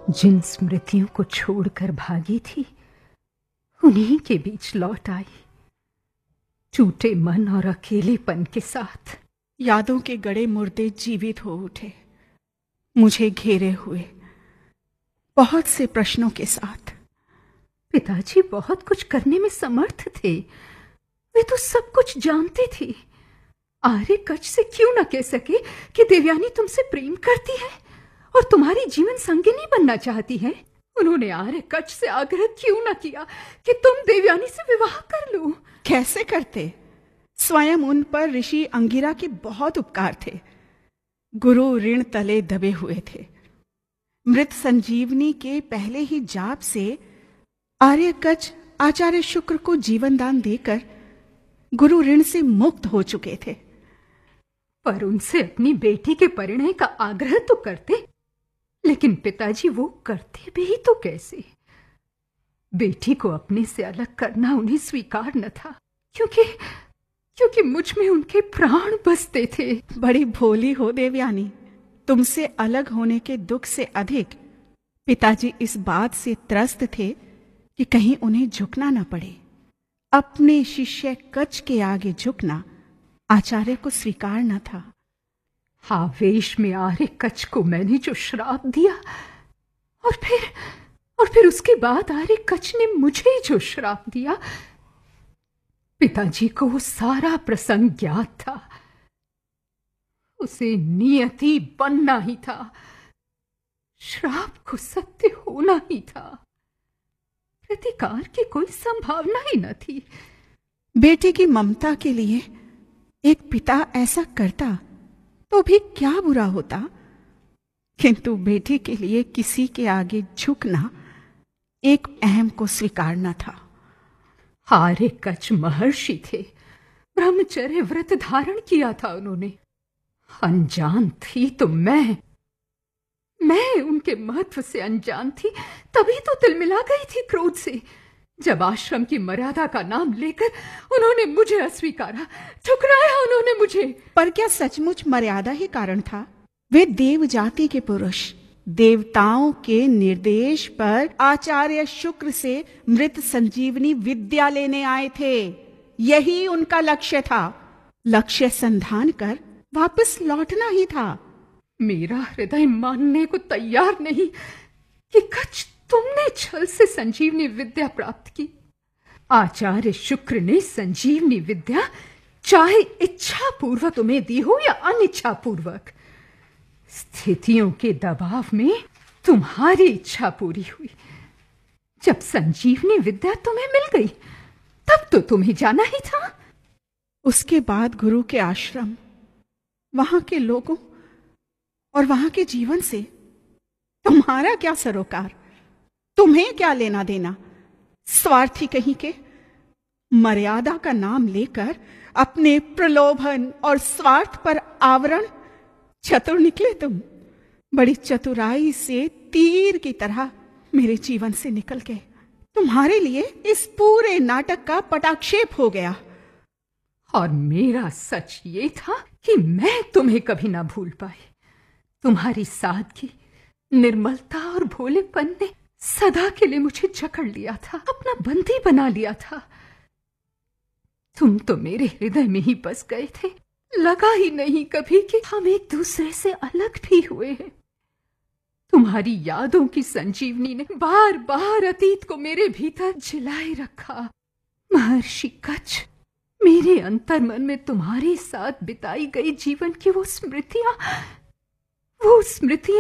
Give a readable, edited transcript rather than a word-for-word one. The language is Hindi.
जिन स्मृतियों को छोड़कर भागी थी उन्हीं के बीच लौट आई, टूटे मन और अकेलेपन के साथ। यादों के गड़े मुर्दे जीवित हो उठे, मुझे घेरे हुए बहुत से प्रश्नों के साथ। पिताजी बहुत कुछ करने में समर्थ थे, वे तो सब कुछ जानते थे। आर्य कच से क्यों न कह सके कि देवयानी तुमसे प्रेम करती है और तुम्हारी जीवन संगिनी बनना चाहती है? उन्होंने आर्य कच से आग्रह क्यों न किया कि तुम देवयानी से विवाह कर लो? कैसे करते? स्वयं उन पर ऋषि अंगिरा के बहुत उपकार थे। गुरु ऋण तले दबे हुए थे। मृत संजीवनी के पहले ही जाप से आर्य कच आचार्य शुक्र को जीवन दान देकर गुरु ऋण से मुक्त हो चुके थे। पर उनसे अपनी बेटी के परिणय का आग्रह तो करते, लेकिन पिताजी वो करते भी तो कैसे? बेटी को अपने से अलग करना उन्हें स्वीकार न था, क्योंकि मुझ में उनके प्राण बसते थे। बड़ी भोली हो देवयानी, तुमसे अलग होने के दुख से अधिक पिताजी इस बात से त्रस्त थे कि कहीं उन्हें झुकना न पड़े। अपने शिष्य कच के आगे झुकना आचार्य को स्वीकार न था। आवेश में आर्य कच को मैंने जो श्राप दिया, और फिर उसके बाद आर्य कच ने मुझे जो श्राप दिया, पिताजी को वो सारा प्रसंग ज्ञात था। उसे नियति बनना ही था, श्राप को सत्य होना ही था। प्रतिकार की कोई संभावना ही न थी। बेटे की ममता के लिए एक पिता ऐसा करता तो भी क्या बुरा होता, किंतु बेटी के लिए किसी के आगे झुकना एक अहम को स्वीकारना था। आर्य कच महर्षि थे, ब्रह्मचर्य व्रत धारण किया था उन्होंने। अनजान थी तो मैं उनके महत्व से अनजान थी, तभी तो तिलमिला गई थी क्रोध से जब आश्रम की मर्यादा का नाम लेकर उन्होंने मुझे अस्वीकारा, ठुकराया उन्होंने मुझे। पर क्या सचमुच मर्यादा ही कारण था? वे देव जाति के पुरुष देवताओं के निर्देश पर आचार्य शुक्र से मृत संजीवनी विद्या लेने आए थे। यही उनका लक्ष्य था। लक्ष्य संधान कर वापस लौटना ही था। मेरा हृदय मानने को तैयार नहीं कि कच तुमने छल से संजीवनी विद्या प्राप्त की। आचार्य शुक्र ने संजीवनी विद्या चाहे इच्छा पूर्वक तुम्हें दी हो या अनिच्छा पूर्वक, स्थितियों के दबाव में तुम्हारी इच्छा पूरी हुई। जब संजीवनी विद्या तुम्हें मिल गई तब तो तुम्हें जाना ही था। उसके बाद गुरु के आश्रम, वहां के लोगों और वहां के जीवन से तुम्हारा क्या सरोकार? तुम्हें क्या लेना देना? स्वार्थी कहीं के, मर्यादा का नाम लेकर अपने प्रलोभन और स्वार्थ पर आवरण। चतुर निकले तुम, बड़ी चतुराई से तीर की तरह मेरे जीवन से निकल गए। तुम्हारे लिए इस पूरे नाटक का पटाक्षेप हो गया। और मेरा सच ये था कि मैं तुम्हें कभी ना भूल पाई। तुम्हारी सादगी, निर्मलता और भोलेपन ने सदा के लिए मुझे जकड़ लिया था, अपना बंदी बना लिया था। तुम तो मेरे हृदय में ही बस गए थे। लगा ही नहीं कभी कि हम एक दूसरे से अलग भी हुए हैं। तुम्हारी यादों की संजीवनी ने बार बार अतीत को मेरे भीतर जिलाए रखा। महर्षि कच, मेरे अंतर्मन में तुम्हारे साथ बिताई गई जीवन की वो स्मृतियां